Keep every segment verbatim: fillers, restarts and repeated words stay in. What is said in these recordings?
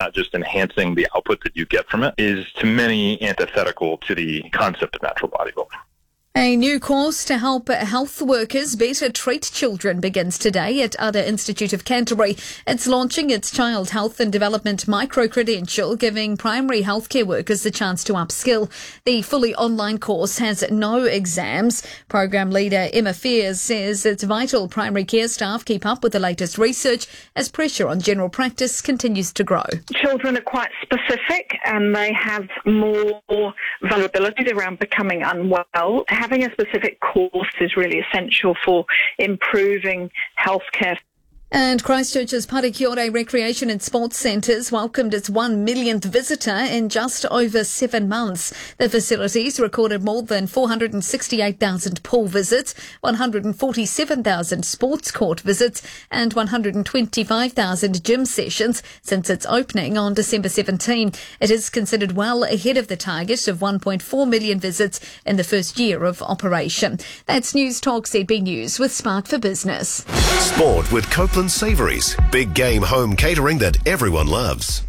not just enhancing the output that you get from it, is to many antithetical to the concept of natural bodybuilding. A new course to help health workers better treat children begins today at Ada Institute of Canterbury. It's launching its Child Health and Development Micro-Credential, giving primary healthcare workers the chance to upskill. The fully online course has no exams. Program leader Emma Fears says it's vital primary care staff keep up with the latest research as pressure on general practice continues to grow. Children are quite specific and they have more vulnerabilities around becoming unwell. Having a specific course is really essential for improving healthcare. And Christchurch's Parakiore Recreation and Sports Centres welcomed its one millionth visitor in just over seven months. The facilities recorded more than four hundred sixty-eight thousand pool visits, one hundred forty-seven thousand sports court visits and one hundred twenty-five thousand gym sessions since its opening on December seventeenth. It is considered well ahead of the target of one point four million visits in the first year of operation. That's News Talk Z B News with Spark for Business. Sport with Copeland Savouries. Big game home catering that everyone loves.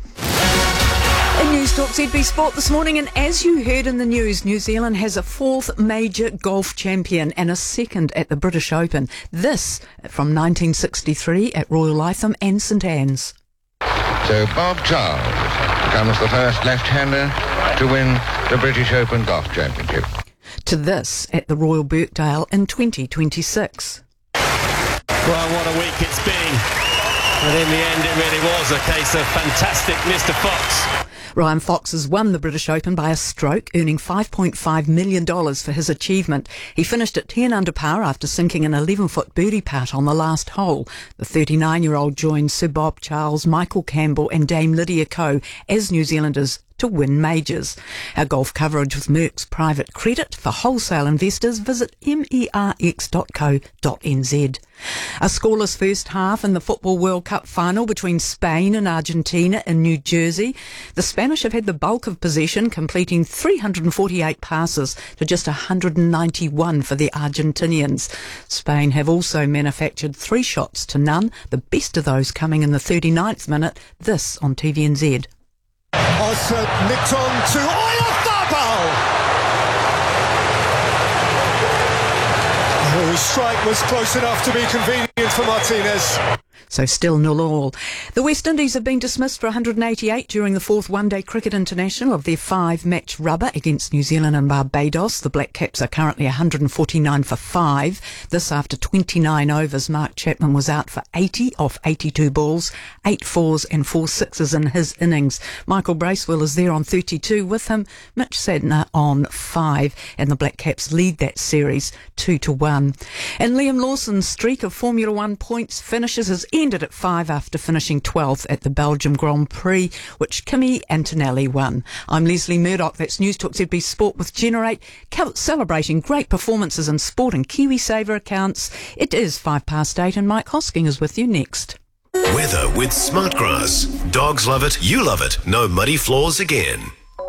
In News Talk Z B Sport this morning, and as you heard in the news, New Zealand has a fourth major golf champion and a second at the British Open. This from nineteen sixty-three at Royal Lytham and St Anne's. So Bob Charles becomes the first left-hander to win the British Open Golf Championship. To this at the Royal Birkdale in twenty twenty-six. Well, what a week it's been. But in the end, it really was a case of fantastic Mister Fox. Ryan Fox has won the British Open by a stroke, earning five point five million dollars for his achievement. He finished at ten under par after sinking an eleven-foot birdie putt on the last hole. The thirty-nine-year-old joined Sir Bob Charles, Michael Campbell and Dame Lydia Ko as New Zealanders to win majors. Our golf coverage with Merck's private credit. For wholesale investors, visit merx dot co dot n z. A scoreless first half in the Football World Cup final between Spain and Argentina in New Jersey. The Spanish have had the bulk of possession, completing three hundred forty-eight passes to just one hundred ninety-one for the Argentinians. Spain have also manufactured three shots to none, the best of those coming in the thirty-ninth minute. This on T V N Z. Ossett nicked on to Oyarzabal. The strike was close enough to be convenient for Martinez. So still nil all. The West Indies have been dismissed for one hundred eighty-eight during the fourth one-day cricket international of their five-match rubber against New Zealand and Barbados. The Black Caps are currently one hundred forty-nine for five. This after twenty-nine overs. Mark Chapman was out for eighty off eighty-two balls, eight fours and four sixes in his innings. Michael Bracewell is there on thirty-two with him, Mitch Sadner on five, and the Black Caps lead that series two to one. And Liam Lawson's streak of Formula One points finishes his ended at five after finishing twelfth at the Belgium Grand Prix, which Kimi Antonelli won. I'm Leslie Murdoch. That's News Talk Z B Sport with Generate, celebrating great performances in sport and KiwiSaver accounts. It is five past eight and Mike Hosking is with you next. Weather with Smartgrass. Dogs love it, you love it. No muddy floors again.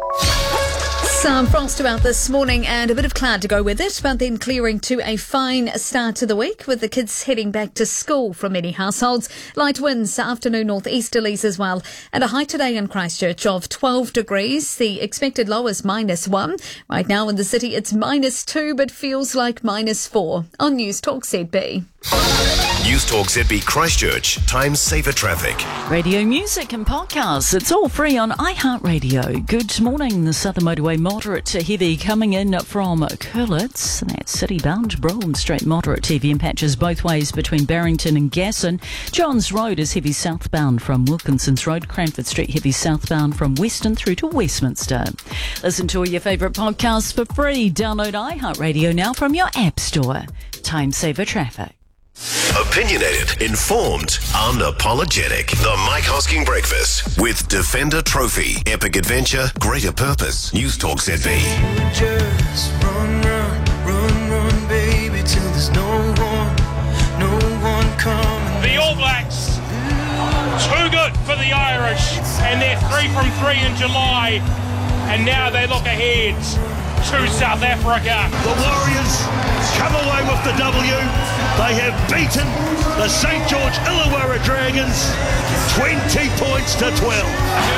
Some frost about this morning and a bit of cloud to go with it, but then clearing to a fine start to the week with the kids heading back to school from many households. Light winds, afternoon northeasterlies as well, and a high today in Christchurch of twelve degrees. The expected low is minus one. Right now in the city it's minus two, but feels like minus four. On News Talk Z B. News Talk Z B Christchurch. Time saver traffic. Radio music and podcasts. It's all free on iHeartRadio. Good morning. The Southern Motorway moderate to heavy coming in from Curlitz. That's city bound. Broad Street moderate to heavy in patches both ways between Barrington and Gasson. Johns Road is heavy southbound from Wilkinson's Road. Cranford Street heavy southbound from Weston through to Westminster. Listen to all your favourite podcasts for free. Download iHeartRadio now from your app store. Time saver traffic. Opinionated, informed, unapologetic. The Mike Hosking Breakfast with Defender Trophy. Epic adventure, greater purpose. News Talk Z B. Just run, run, run, run, baby, till there's no one, no one coming. The All Blacks, too good for the Irish, and they're three from three in July, and now they look ahead to South Africa. The Warriors come away with the W. They have beaten the Saint George Illawarra Dragons twenty points to twelve.